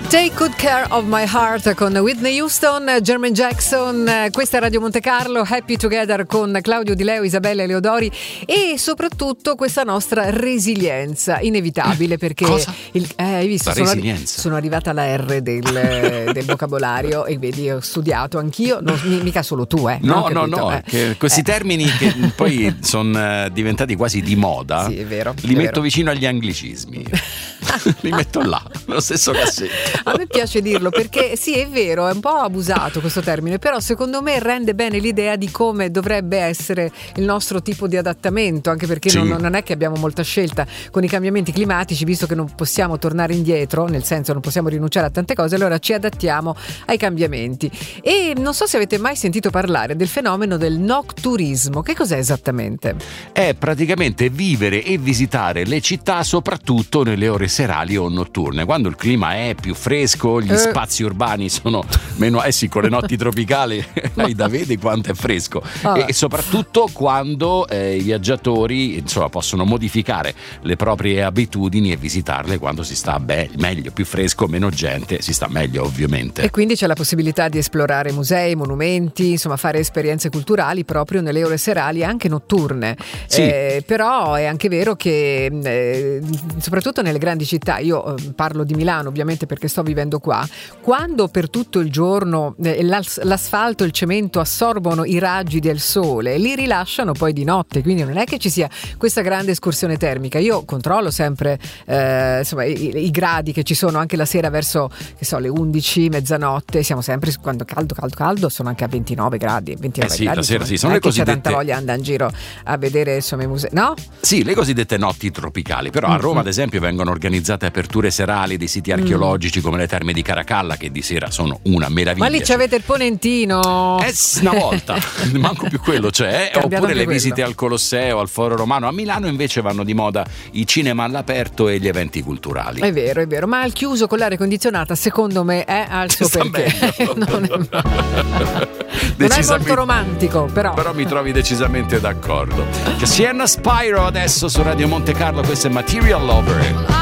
Take Good Care of My Heart con Whitney Houston, Jermaine Jackson. Questa è Radio Monte Carlo, Happy Together con Claudio Di Leo, Isabella Eleodori e soprattutto questa nostra resilienza inevitabile perché hai visto, sono arrivata alla R del vocabolario e vedi, ho studiato anch'io, mica solo tu no, che questi termini che poi sono diventati quasi di moda, sì, è vero, li metto vicino agli anglicismi. Li metto là, nello stesso cassetto. A me piace dirlo perché sì, è vero, è un po' abusato questo termine, però secondo me rende bene l'idea di come dovrebbe essere il nostro tipo di adattamento, anche perché sì. non è che abbiamo molta scelta con i cambiamenti climatici, visto che non possiamo tornare indietro, nel senso non possiamo rinunciare a tante cose, allora ci adattiamo ai cambiamenti. E non so se avete mai sentito parlare del fenomeno del nocturismo. Che cos'è esattamente? È praticamente vivere e visitare le città soprattutto nelle ore serali o notturne, quando il clima è più fresco, gli spazi urbani sono meno, sì, con le notti tropicali hai da vedi quanto è fresco, e soprattutto quando i viaggiatori insomma possono modificare le proprie abitudini e visitarle quando si sta meglio, più fresco, meno gente, si sta meglio ovviamente. E quindi c'è la possibilità di esplorare musei, monumenti, insomma fare esperienze culturali proprio nelle ore serali anche notturne. Sì. Però è anche vero che soprattutto nelle grandi città, io parlo di Milano ovviamente perché sto vivendo qua, quando per tutto il giorno l'asfalto e il cemento assorbono i raggi del sole, li rilasciano poi di notte, quindi non è che ci sia questa grande escursione termica. Io controllo sempre insomma i gradi che ci sono anche la sera verso, che so, le 11, mezzanotte, siamo sempre, quando caldo sono anche a 29 gradi, 29 sì, gradi, la sera insomma, sì, sono le cosiddette, c'è tanta voglia di andare in giro a vedere insomma i musei, no? Sì, le cosiddette notti tropicali, però a Roma ad esempio vengono organizzate aperture serali dei siti archeologici come le Terme di Caracalla, che di sera sono una meraviglia. Ma lì c'avete il Ponentino? Una volta, manco più quello c'è, oppure le visite quello al Colosseo, al Foro Romano. A Milano invece vanno di moda i cinema all'aperto e gli eventi culturali. È vero, ma al chiuso con l'aria condizionata secondo me è al suo perché. Non è molto romantico, però mi trovi decisamente d'accordo. Sienna Spyro adesso su Radio Monte Carlo, questo è Material Lover.